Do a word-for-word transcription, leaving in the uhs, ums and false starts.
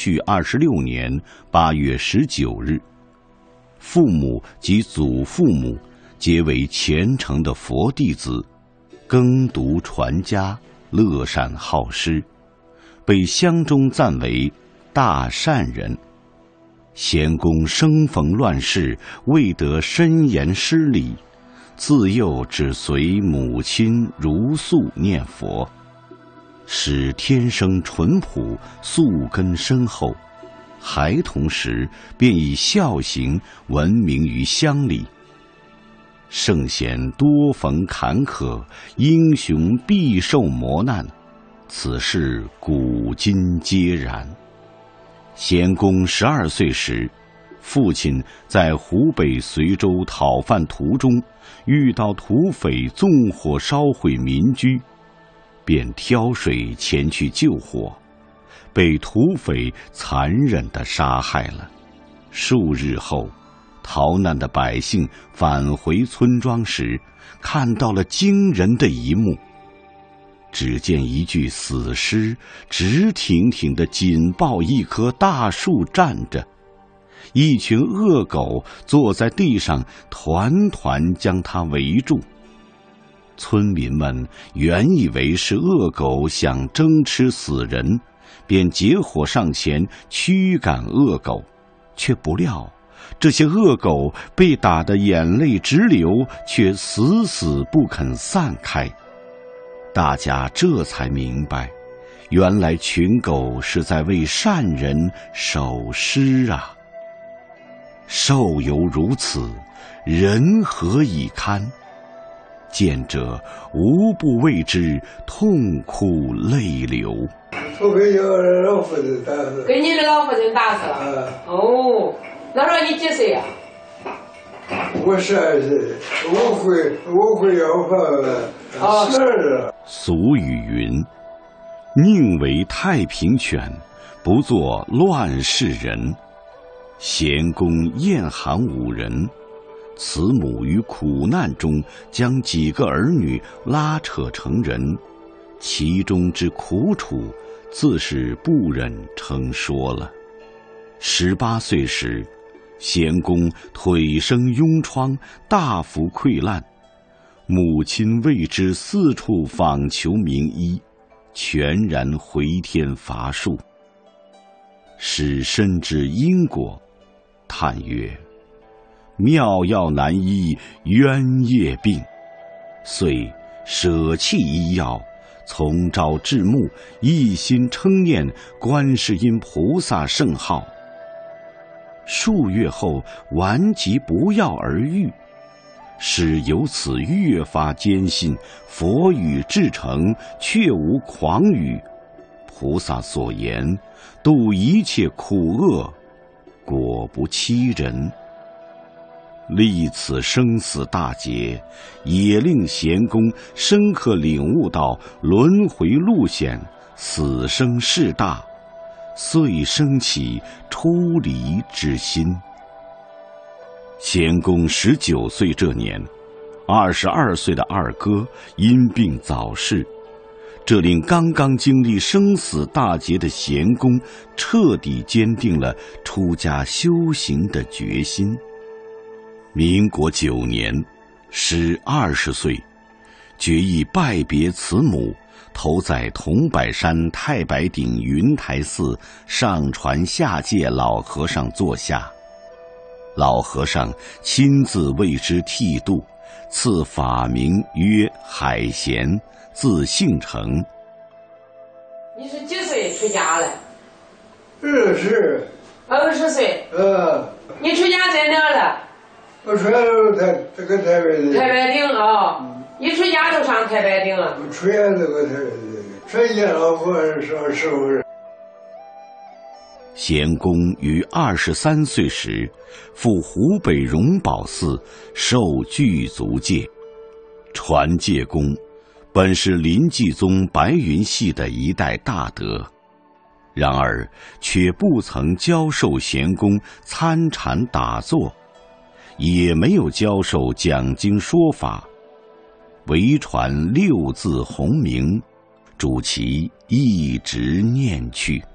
绪二十六年八月十九日，父母及祖父母皆为虔诚的佛弟子，耕读传家，乐善好施，被乡中赞为大善人。贤公生逢乱世，未得深言师礼，自幼只随母亲如素念佛，使天生淳朴，素根深厚。孩童时便以孝行闻名于乡里。圣贤多逢坎坷，英雄必受磨难，此事古今皆然。贤公十二岁时，父亲在湖北随州讨饭途中遇到土匪纵火烧毁民居，便挑水前去救火，被土匪残忍地杀害了。数日后，逃难的百姓返回村庄时，看到了惊人的一幕。只见一具死尸直挺挺地紧抱一棵大树站着，一群恶狗坐在地上团团将它围住。村民们原以为是恶狗想争吃死人，便结伙上前驱赶恶狗，却不料这些恶狗被打得眼泪直流，却死死不肯散开。大家这才明白，原来群狗是在为善人守尸啊！兽犹如此，人何以堪？见者无不为之痛哭泪流。 我给你老夫人打死， 给你的老夫人打死了。嗯、哦，那时候你几岁呀、 啊？我十二岁，我会我会要饭，十二了。 俗语云：“宁为太平犬，不做乱世人。”贤公厌寒五人，慈母于苦难中将几个儿女拉扯成人，其中之苦楚，自是不忍称说了。十八岁时，贤公腿生痈疮，大幅溃烂，母亲为之四处访求名医，全然回天乏术。使深知因果，叹曰：“妙药难医冤业病。”遂舍弃医药，从朝至暮，一心称念观世音菩萨圣号。数月后，顽疾不药而愈，使由此越发坚信佛语至诚，确无诳语。菩萨所言，度一切苦厄，果不欺人。历此生死大劫，也令贤公深刻领悟到轮回路险，死生事大，遂生起出离之心。贤公十九岁这年，二十二岁的二哥因病早逝，这令刚刚经历生死大劫的贤公彻底坚定了出家修行的决心。民国九年，时二十岁，决意拜别慈母，投在桐柏山太白顶云台寺上传下界老和尚座下。老和尚亲自为之剃度，赐法名曰海贤，字姓成。 你是几岁出家了？ 二十。 二十岁。 嗯。 你出家在哪了？ 我出家都台这个太白顶。 太白顶啊、哦！一出家就上太白顶了。 我出家这个太白顶，出家老和尚上师傅。 贤公于二十三岁时，赴湖北荣宝寺受具足戒。传戒公本是临济宗白云系的一代大德，然而却不曾教授贤公参禅打坐，也没有教授讲经说法，唯传六字洪名，主其一直念去。